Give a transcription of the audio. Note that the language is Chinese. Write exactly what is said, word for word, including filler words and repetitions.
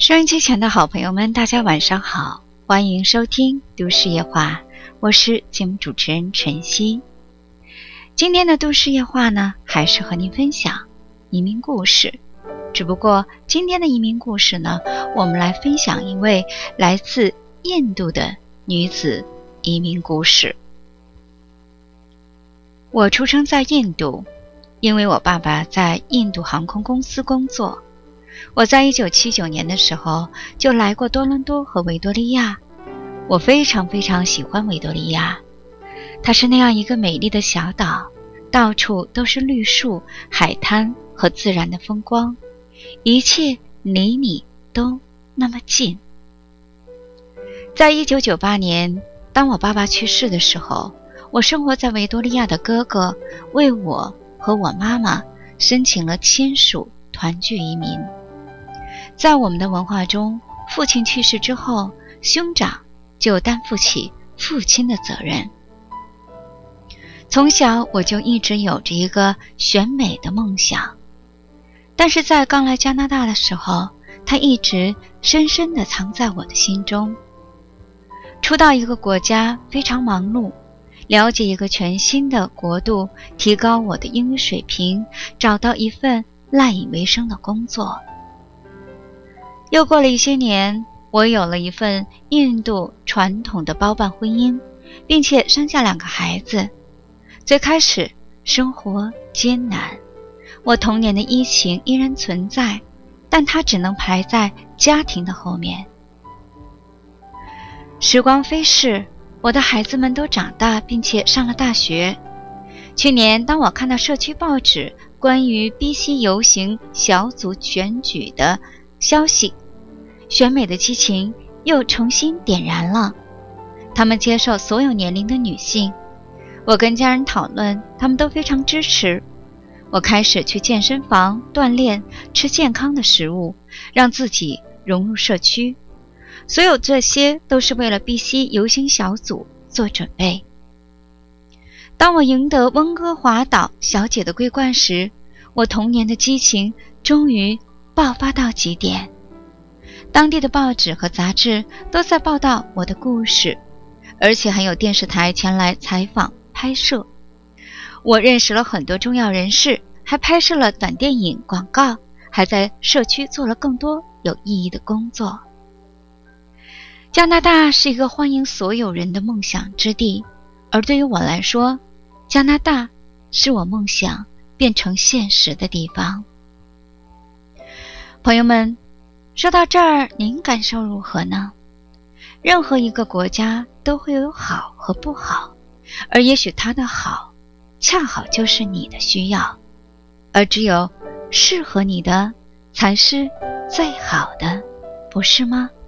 收音机前的好朋友们，大家晚上好，欢迎收听都市夜话，我是节目主持人晨曦。今天的都市夜话呢，还是和您分享移民故事，只不过今天的移民故事呢，我们来分享一位来自印度的女子移民故事。我出生在印度，因为我爸爸在印度航空公司工作。我在一九七九年的时候就来过多伦多和维多利亚，我非常非常喜欢维多利亚，它是那样一个美丽的小岛，到处都是绿树、海滩和自然的风光，一切离你都那么近。在一九九八年，当我爸爸去世的时候，我生活在维多利亚的哥哥为我和我妈妈申请了签署团聚移民。在我们的文化中，父亲去世之后，兄长就担负起父亲的责任。从小我就一直有着一个选美的梦想，但是在刚来加拿大的时候，它一直深深地藏在我的心中。初到一个国家非常忙碌，了解一个全新的国度，提高我的英语水平，找到一份赖以为生的工作。又过了一些年，我有了一份印度传统的包办婚姻，并且生下两个孩子。最开始生活艰难，我童年的依情依然存在，但它只能排在家庭的后面。时光飞逝，我的孩子们都长大并且上了大学。去年当我看到社区报纸关于 B C 游行小组选举的消息，选美的激情又重新点燃了。他们接受所有年龄的女性，我跟家人讨论，他们都非常支持。我开始去健身房锻炼，吃健康的食物，让自己融入社区。所有这些都是为了 B C 游行小组做准备。当我赢得温哥华岛小姐的桂冠时，我童年的激情终于爆发到极点。当地的报纸和杂志都在报道我的故事，而且还有电视台前来采访拍摄。我认识了很多重要人士，还拍摄了短电影广告，还在社区做了更多有意义的工作。加拿大是一个欢迎所有人的梦想之地，而对于我来说，加拿大是我梦想变成现实的地方。朋友们，说到这儿，您感受如何呢？任何一个国家都会有好和不好，而也许它的好恰好就是你的需要，而只有适合你的才是最好的，不是吗？